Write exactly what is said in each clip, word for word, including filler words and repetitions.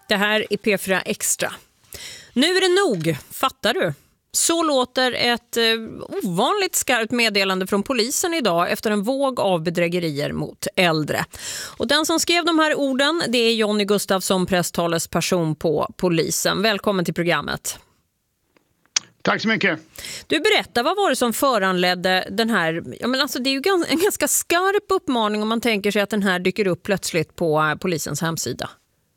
Det här är P fyra Extra. Nu är det nog, fattar du? Så låter ett eh, ovanligt skarpt meddelande från polisen idag efter en våg av bedrägerier mot äldre. Och den som skrev de här orden, det är Jonny Gustafsson, presstalesperson på polisen. Välkommen till programmet. Tack så mycket. Du, berättar, vad var det som föranledde den här... Ja, men alltså, det är ju en ganska skarp uppmaning om man tänker sig att den här dyker upp plötsligt på polisens hemsida.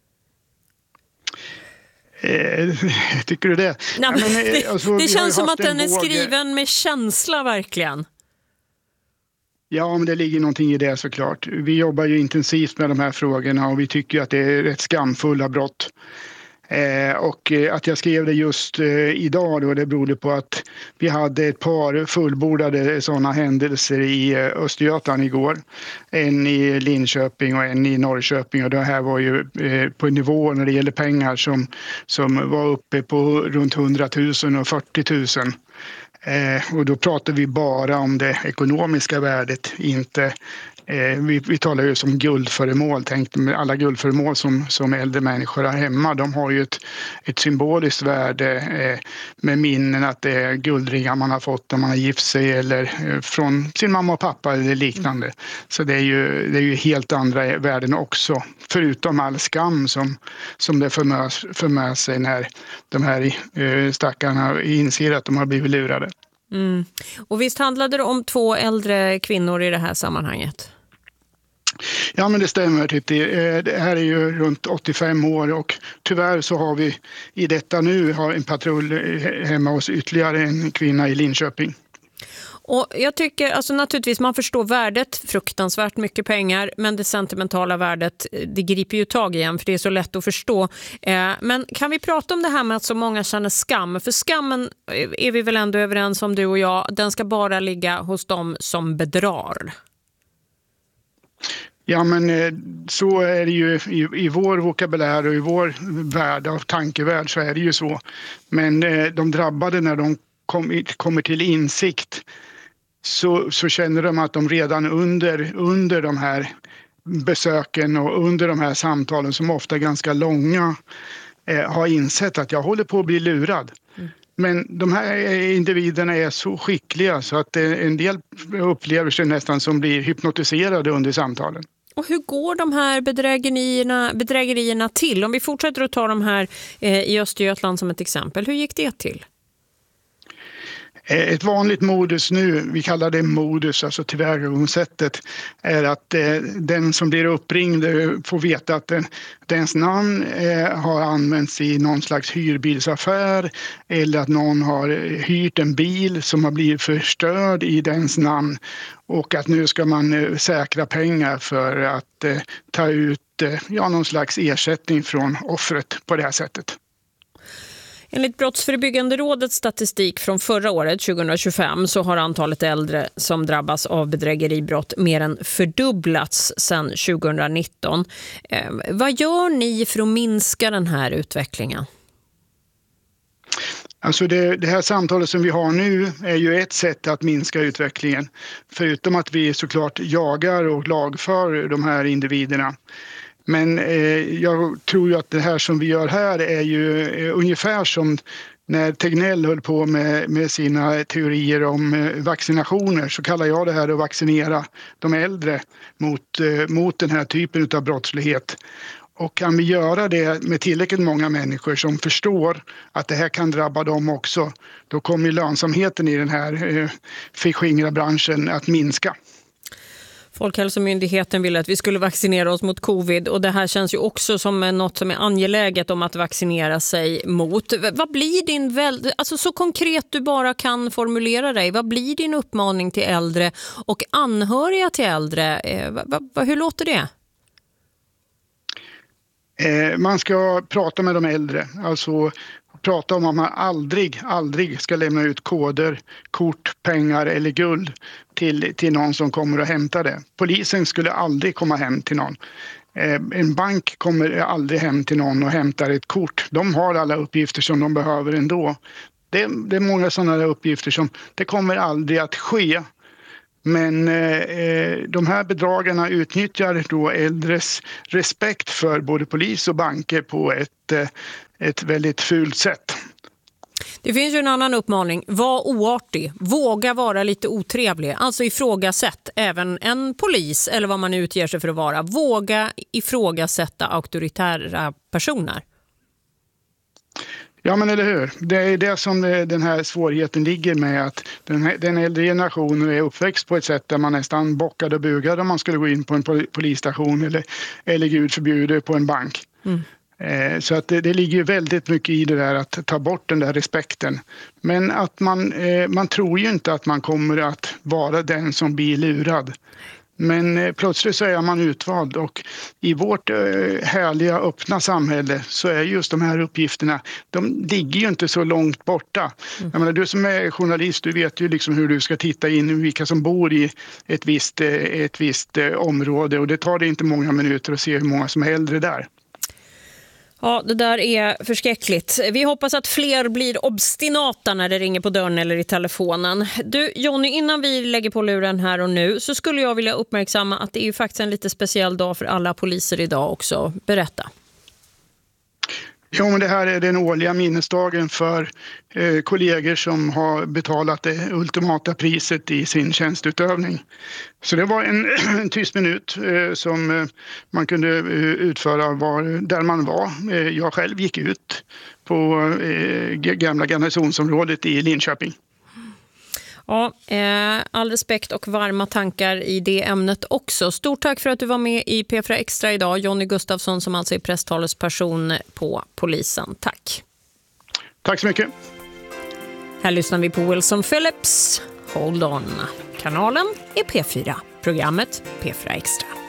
Eh, tycker du det? Nej, men, ja, men, det, alltså, det känns som att den är våg... skriven med känsla verkligen. Ja, men det ligger någonting i det såklart. Vi jobbar ju intensivt med de här frågorna och vi tycker att det är rätt skamfulla brott. Eh, och att jag skrev det just eh, idag då, det berodde på att vi hade ett par fullbordade sådana händelser i eh, Östergötland igår. En i Linköping och en i Norrköping, och det här var ju eh, på en nivå när det gäller pengar som, som var uppe på runt hundratusen och fyrtiotusen. Eh, och då pratar vi bara om det ekonomiska värdet, inte eh, vi, vi talar ju som guldföremål. Tänk med alla guldföremål som, som äldre människor har hemma, de har ju ett, ett symboliskt värde eh, med minnen att det är guldringar man har fått när man har gift sig eller eh, från sin mamma och pappa eller liknande. Mm. Så det är ju, det är ju helt andra värden också, förutom all skam som, som det för med, för med sig när de här eh, stackarna inser att de har blivit lurade. Mm. Och visst handlade det om två äldre kvinnor i det här sammanhanget? Ja, men det stämmer, Titti. Det här är ju runt åttiofem år och tyvärr så har vi i detta nu har en patrull hemma hos ytterligare en kvinna i Linköping. Och jag tycker, alltså naturligtvis man förstår värdet, fruktansvärt mycket pengar, men det sentimentala värdet, det griper ju tag igen för det är så lätt att förstå. Eh, men kan vi prata om det här med att så många känner skam? För skammen är vi väl ändå överens om, du och jag, den ska bara ligga hos dem som bedrar. Ja, men så är det ju i, i vår vokabulär och i vår värld och tankevärld, så är det ju så. Men de drabbade, när de kom, kommer till insikt, så, så känner de att de redan under, under de här besöken och under de här samtalen, som ofta är ganska långa, eh, har insett att jag håller på att bli lurad. Mm. Men de här individerna är så skickliga så att en del upplever sig nästan som blir hypnotiserade under samtalen. Och hur går de här bedrägerierna, bedrägerierna till? Om vi fortsätter att ta de här eh, i Östergötland som ett exempel, hur gick det till? Ett vanligt modus nu, vi kallar det modus, alltså tillvägagångssättet, är att eh, den som blir uppringd får veta att den, dens namn eh, har använts i någon slags hyrbilsaffär, eller att någon har hyrt en bil som har blivit förstörd i dens namn, och att nu ska man eh, säkra pengar för att eh, ta ut eh, ja, någon slags ersättning från offret på det här sättet. Enligt Brottsförebyggande rådets statistik från förra året, tjugohundratjugofem, så har antalet äldre som drabbas av bedrägeribrott mer än fördubblats sedan tjugohundranitton. Eh, vad gör ni för att minska den här utvecklingen? Alltså det, det här samtalet som vi har nu är ju ett sätt att minska utvecklingen. Förutom att vi såklart jagar och lagför de här individerna. Men eh, jag tror ju att det här som vi gör här är ju eh, ungefär som när Tegnell höll på med, med sina teorier om eh, vaccinationer, så kallar jag det här att vaccinera de äldre mot, eh, mot den här typen av brottslighet. Och kan vi göra det med tillräckligt många människor som förstår att det här kan drabba dem också, då kommer lönsamheten i den här eh, förskingra branschen att minska. Folkhälsomyndigheten ville att vi skulle vaccinera oss mot covid, och det här känns ju också som något som är angeläget om att vaccinera sig mot. Vad blir din väl, alltså så konkret du bara kan formulera dig, vad blir din uppmaning till äldre och anhöriga till äldre? Va, va, hur låter det? Eh, man ska prata med de äldre, alltså prata om att man aldrig, aldrig ska lämna ut koder, kort, pengar eller guld till, till någon som kommer och hämtar det. Polisen skulle aldrig komma hem till någon. Eh, en bank kommer aldrig hem till någon och hämtar ett kort. De har alla uppgifter som de behöver ändå. Det, det är många sådana uppgifter som det kommer aldrig att ske. Men eh, de här bedragarna utnyttjar då äldres respekt för både polis och banker på ett, eh, ett väldigt fult sätt. Det finns ju en annan uppmaning. Var oartig. Våga vara lite otrevlig. Alltså ifrågasätt även en polis eller vad man utger sig för att vara. Våga ifrågasätta auktoritära personer. Ja, men eller hur? Det är det som den här svårigheten ligger med, att den, här, den äldre generationen är uppväxt på ett sätt där man nästan bockade och bugade om man skulle gå in på en polisstation eller, eller gud förbjuder på en bank. Mm. Eh, så att det, det ligger ju väldigt mycket i det där att ta bort den där respekten. Men att man, eh, man tror ju inte att man kommer att vara den som blir lurad. Men eh, plötsligt så är man utvald, och i vårt eh, härliga öppna samhälle så är just de här uppgifterna, de ligger ju inte så långt borta. Mm. Jag menar, du som är journalist, du vet ju liksom hur du ska titta in i vilka som bor i ett visst, eh, ett visst eh, område, och det tar det inte många minuter att se hur många som är äldre där. Ja, det där är förskräckligt. Vi hoppas att fler blir obstinata när det ringer på dörren eller i telefonen. Du, Jonny, innan vi lägger på luren här och nu så skulle jag vilja uppmärksamma att det är ju faktiskt en lite speciell dag för alla poliser idag också. Berätta. Ja, men det här är den årliga minnesdagen för eh, kollegor som har betalat det ultimata priset i sin tjänstutövning. Så det var en, en tyst minut eh, som eh, man kunde eh, utföra var, där man var. Eh, jag själv gick ut på eh, gamla garnisonsområdet i Linköping. Ja, eh, all respekt och varma tankar i det ämnet också. Stort tack för att du var med i P fyra Extra idag. Jonny Gustafsson, som alltså är presstalesperson på polisen. Tack. Tack så mycket. Här lyssnar vi på Wilson Phillips. Hold on. Kanalen är P fyra. Programmet P fyra Extra.